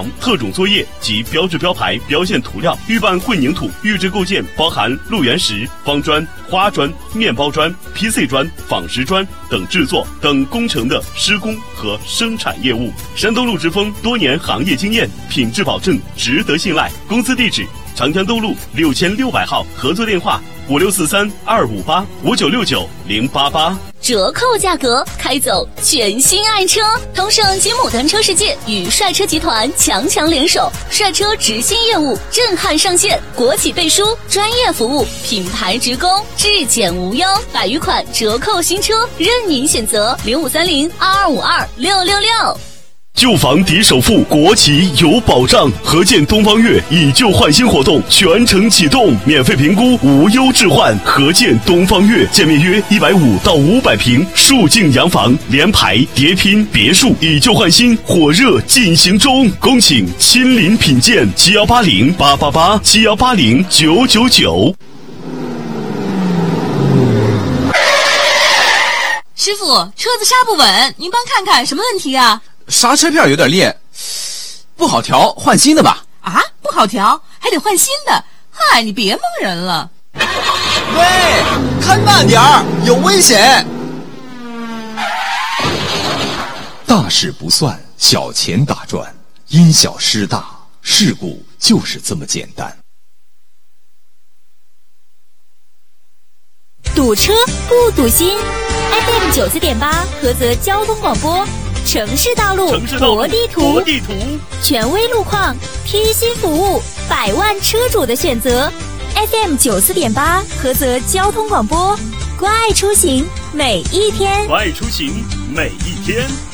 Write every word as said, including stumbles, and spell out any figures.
防特种作业及标志标牌标线涂料、预拌混凝土预制构件，包含路缘石、方砖、花砖、面包砖、P C 砖、仿石砖等制作等工程的施工和生产业务。山东路直丰多年行业经验，品质保证，值得信赖。公司地址：长江东路六千六百号，合作电话：五六四三二五八五九六九零八八。 折扣价格，开走全新爱车！同盛金牡丹车世界与帅车集团强强联手，帅车直新业务震撼上线，国企背书，专业服务，品牌直供，质检无忧，百余款折扣新车任您选择。零五三零二二五二六六六。 旧房抵首付，国企有保障。合建东方悦以旧换新活动全程启动，免费评估，无忧置换。合建东方悦，建面约一百五到五百平，竖境洋房，联排、叠拼、别墅，以旧换新，火热进行中。恭请亲临品鉴，七幺八零八八八，七幺八零九九九。 师傅，车子刹不稳，您帮看看什么问题啊？ 刹车片有点裂，不好调，换新的吧。 啊，不好调，还得换新的？嗨，你别蒙人了。 喂，开慢点儿，有危险。 大事不算，小钱打转，因小失大，事故就是这么简单。 堵车不堵心 ，F M 九四点八，菏泽交通广播。城市道路国地图， 国地图， 权威路况，贴心服务，百万车主的选择。F M 九四点八，菏泽交通广播，关爱出行每一天， 关爱出行每一天。